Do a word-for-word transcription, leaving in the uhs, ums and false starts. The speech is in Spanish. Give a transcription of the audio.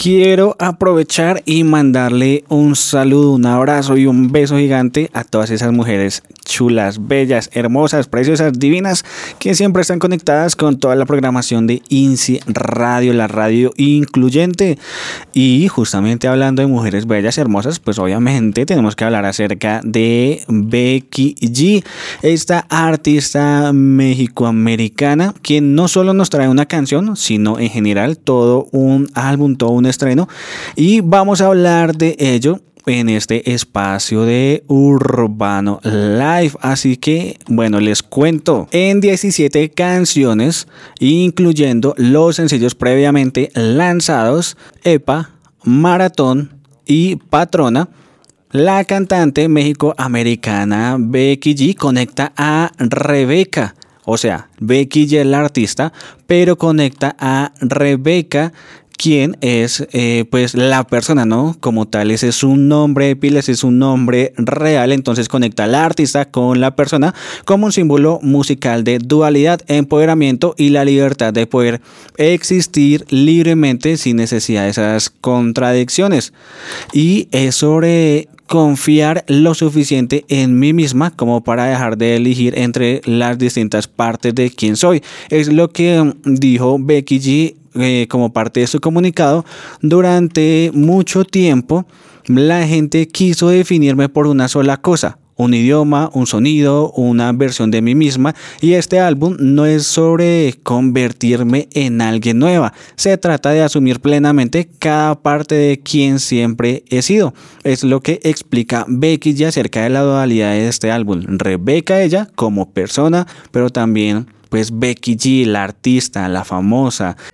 Quiero aprovechar y mandarle un saludo, un abrazo y un beso gigante a todas esas mujeres chulas, bellas, hermosas, preciosas, divinas, que siempre están conectadas con toda la programación de INSI Radio, la radio incluyente. Y justamente hablando de mujeres bellas, hermosas, pues obviamente tenemos que hablar acerca de Becky G, esta artista mexicoamericana, quien no solo nos trae una canción, sino en general todo un álbum, todo un estreno. Y vamos a hablar de ello en este espacio de Urbano Live. Así que, bueno, les cuento. En diecisiete canciones, incluyendo los sencillos previamente lanzados, Epa, Maratón y Patrona, la cantante mexicoamericana Becky G conecta a Rebeca. O sea, Becky G es la artista, pero conecta a Rebeca, quien es eh, pues la persona, ¿no? Como tal, ese es un nombre de pila, ese es un nombre real, entonces conecta al artista con la persona como un símbolo musical de dualidad, empoderamiento y la libertad de poder existir libremente sin necesidad de esas contradicciones. Y es sobre confiar lo suficiente en mí misma como para dejar de elegir entre las distintas partes de quién soy. Es lo que dijo Becky G eh, como parte de su comunicado. Durante mucho tiempo la gente quiso definirme por una sola cosa: un idioma, un sonido, una versión de mí misma, y este álbum no es sobre convertirme en alguien nueva, se trata de asumir plenamente cada parte de quien siempre he sido. Es lo que explica Becky G acerca de la dualidad de este álbum. Rebeca, ella como persona, pero también pues Becky G, la artista, la famosa,